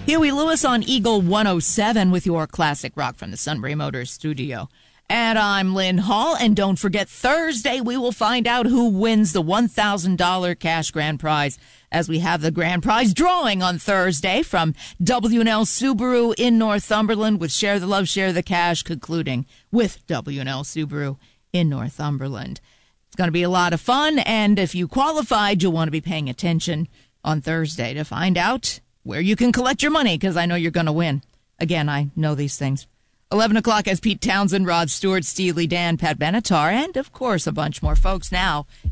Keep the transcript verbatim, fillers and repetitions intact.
Huey Lewis on Eagle one oh seven with your classic rock from the Sunbury Motors studio. And I'm Lynn Hall, and don't forget, Thursday we will find out who wins the one thousand dollars cash grand prize, as we have the grand prize drawing on Thursday from W and L Subaru in Northumberland, with Share the Love, Share the Cash concluding with W and L Subaru in Northumberland. It's going to be a lot of fun, and if you qualified, you'll want to be paying attention on Thursday to find out where you can collect your money, because I know you're going to win. Again, I know these things. eleven o'clock as Pete Townsend, Rod Stewart, Steely Dan, Pat Benatar, and, of course, a bunch more folks now.